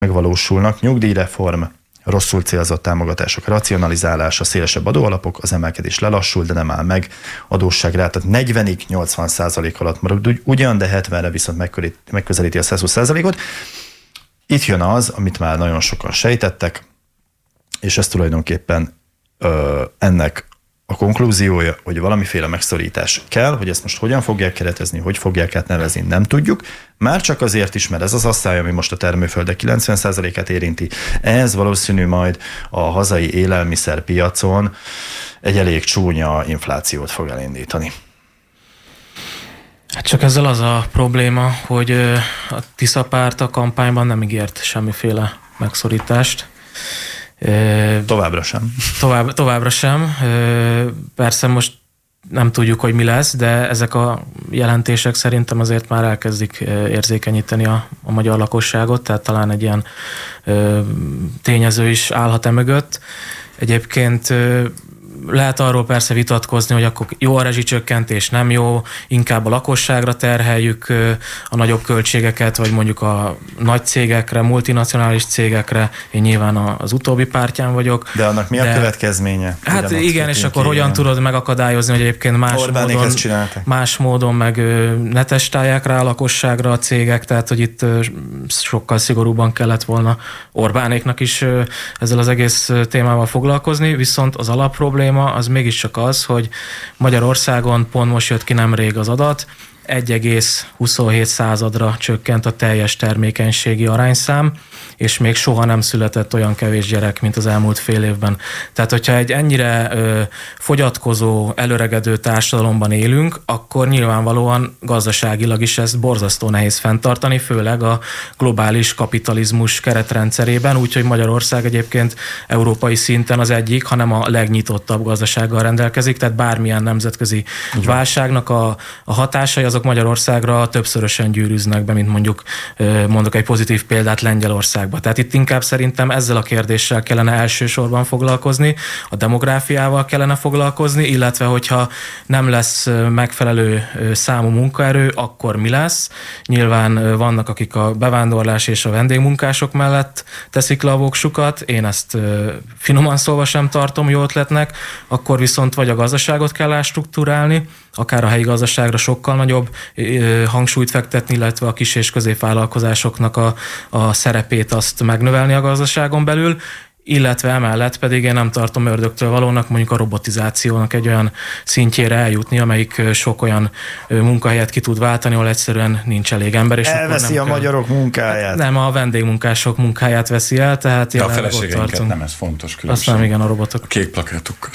megvalósulnak: nyugdíjreform, rosszul célzott támogatások racionalizálása, szélesebb adóalapok, az emelkedés lelassul, de nem áll meg, adósságráta 40-ig 80% alatt marad ugyan, de 70-re viszont megközelíti a 120%-ot. Itt jön az, amit már nagyon sokan sejtettek, és ez tulajdonképpen ennek a konklúziója, hogy valamiféle megszorítás kell, hogy ezt most hogyan fogják keretezni, hogy fogják átnevezni, nem tudjuk. Már csak azért is, mert ez az asszály, ami most a termőföldek 90%-át érinti, ez valószínű majd a hazai élelmiszerpiacon egy elég csúnya inflációt fog elindítani. Hát csak ezzel az a probléma, hogy a Tisza párt a kampányban nem ígért semmiféle megszorítást. Továbbra sem. Továbbra sem. Persze most nem tudjuk, hogy mi lesz, de ezek a jelentések szerintem azért már elkezdik érzékenyíteni a magyar lakosságot, tehát talán egy ilyen tényező is állhat mögött. Egyébként lehet arról persze vitatkozni, hogy akkor jó a rezsicsökkentés, nem jó, inkább a lakosságra terheljük a nagyobb költségeket, vagy mondjuk a nagy cégekre, multinacionális cégekre. Én nyilván az utóbbi pártján vagyok. De annak mi a következménye? Hát igen, és akkor hogyan tudod megakadályozni, hogy egyébként más módon meg ne testálják rá a lakosságra a cégek, tehát hogy itt sokkal szigorúbban kellett volna Orbánéknak is ezzel az egész témával foglalkozni, viszont az alapprobléma az mégiscsak az, hogy Magyarországon pont most jött ki nemrég az adat, 1,27%-ra csökkent a teljes termékenységi arányszám, és még soha nem született olyan kevés gyerek, mint az elmúlt fél évben. Tehát, hogyha egy ennyire fogyatkozó, előregedő társadalomban élünk, akkor nyilvánvalóan gazdaságilag is ezt borzasztó nehéz fenntartani, főleg a globális kapitalizmus keretrendszerében, úgyhogy Magyarország egyébként európai szinten az egyik, hanem a legnyitottabb gazdasággal rendelkezik, tehát bármilyen nemzetközi válságnak a hatásai azok Magyarországra többszörösen gyűrűznek be, mint mondok egy pozitív példát Lengyelországba. Tehát itt inkább szerintem ezzel a kérdéssel kellene elsősorban foglalkozni, a demográfiával kellene foglalkozni, illetve hogyha nem lesz megfelelő számú munkaerő, akkor mi lesz? Nyilván vannak, akik a bevándorlás és a vendégmunkások mellett teszik le a voksukat, én ezt finoman szólva sem tartom jó ötletnek, akkor viszont vagy a gazdaságot kell ástruktúrálni, akár a helyi gazdaságra sokkal nagyobb hangsúlyt fektetni, illetve a kis- és középvállalkozásoknak a szerepét azt megnövelni a gazdaságon belül, illetve emellett pedig én nem tartom ördögtől valónak mondjuk a robotizációnak egy olyan szintjére eljutni, amelyik sok olyan munkahelyet ki tud váltani, ahol egyszerűen nincs elég ember. És elveszi a magyarok munkáját. Nem, a vendégmunkások munkáját veszi el, tehát de a feleségeinket nem, ez fontos különbség. Azt nem, igen, a robotok. A kék plakátokkal.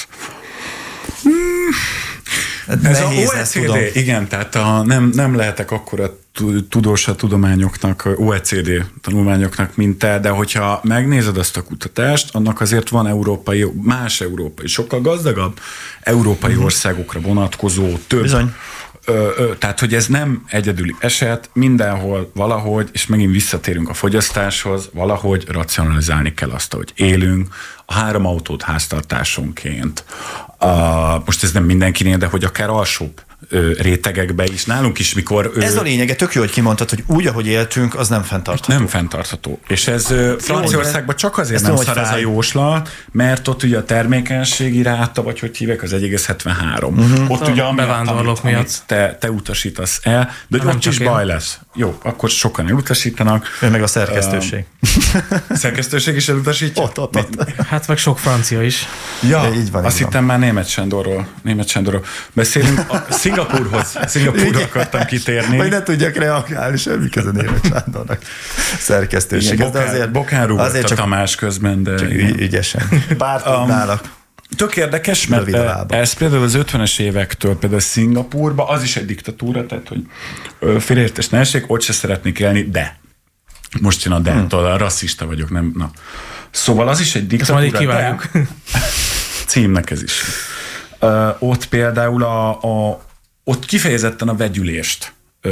Ez a OECD, igen, tehát nem lehetek akkora tudós a tudományoknak, OECD tanulmányoknak, mint te, de hogyha megnézed azt a kutatást, annak azért van más európai, sokkal gazdagabb európai országokra vonatkozó több. Bizony. Tehát, hogy ez nem egyedüli eset, mindenhol valahogy, és megint visszatérünk a fogyasztáshoz, valahogy racionalizálni kell azt, hogy élünk, a 3 autót háztartásonként. Most ez nem mindenkinél, de hogy akár alsóbb rétegekbe is, nálunk is, mikor... Ez a lényege, tök jó, hogy kimondtad, hogy úgy, ahogy éltünk, az nem fenntartható. Nem fenntartható. És ez Franciaországban csak azért nem szar ez a jóslat, mert ott ugye a termékenységi ráta, vagy hogy hívják, az 1,73. Ott ugye bevándorlók miatt te utasítasz el, de ott is baj lesz. Jó, akkor sokan elutasítanak. Meg a szerkesztőség. Szerkesztőség is elutasítja? Ott. Hát meg sok francia is. Ja, így van, azt hittem már német Sándorról beszélünk. Szingapúrra akartam kitérni. Vagy ne tudjak reagálni, semmi köze német Sándornak szerkesztőség. Bokán rúgott a Tamás közben, de... Csak ügyesen. Bár tudnálak. Tök érdekes, mert ez például az 50-es évektől például Szingapúrban, az is egy diktatúra, tehát hogy félreértés ne essék, ott se szeretnék élni, de. Most jön a de, rasszista vagyok, nem, na. Szóval az is egy diktatúra. Ezt majd így kiváljuk. Címnek ez is. Ott például ott kifejezetten a vegyülést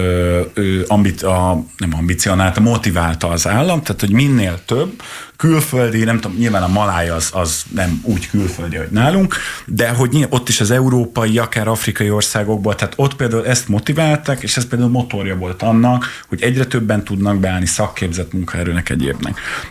motiválta az állam, tehát hogy minél több külföldi, nem tudom, nyilván a maláj az nem úgy külföldi, hogy nálunk, de hogy ott is az európai, akár afrikai országokból, tehát ott például ezt motiválták, és ez például motorja volt annak, hogy egyre többen tudnak beállni szakképzett munkaerőnek egyébnek.